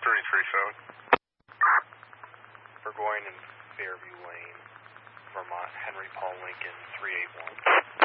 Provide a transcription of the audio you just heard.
phone. Burgoyne and Fairview Lane, Vermont, Henry Paul Lincoln, 381.